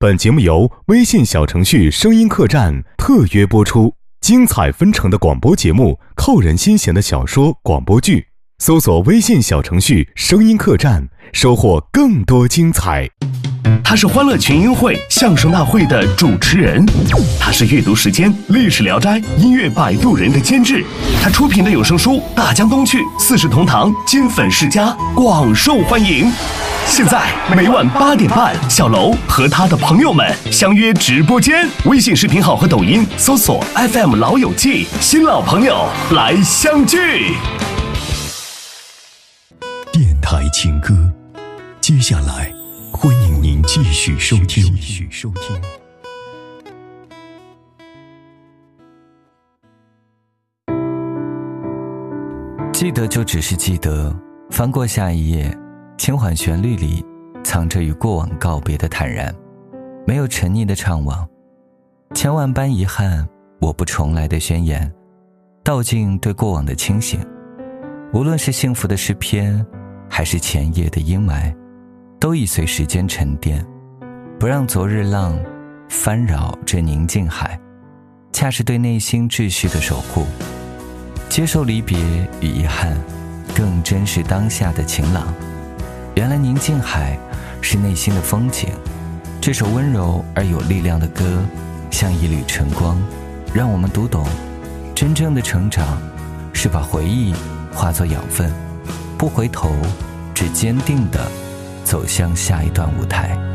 本节目由微信小程序声音客栈特约播出，精彩纷呈的广播节目，扣人心弦的小说广播剧，搜索微信小程序声音客栈，收获更多精彩。 他是欢乐群英会相声大会的主持人，他是阅读时间历史聊斋音乐摆渡人的监制，他出品的有声书《大江东去》四世同堂金粉世家广受欢迎。现在每晚8点半，小楼和他的朋友们相约直播间，微信视频号和抖音搜索 FM 老友记，新老朋友来相聚。 电台情歌，接下来欢迎您继续收听。 记得就只是记得，翻过下一页，轻缓旋律里藏着与过往告别的坦然，没有沉溺的怅惘，千万般遗憾，我不重来的宣言，道尽对过往的清醒。无论是幸福的诗篇，还是前夜的阴霾，都已随时间沉淀，不让昨日浪翻扰这宁静海，恰是对内心秩序的守护。接受离别与遗憾，更真实当下的晴朗。原来宁静海是内心的风景。这首温柔而有力量的歌，像一缕晨光，让我们读懂真正的成长是把回忆化作养分，不回头，只坚定地走向下一段舞台。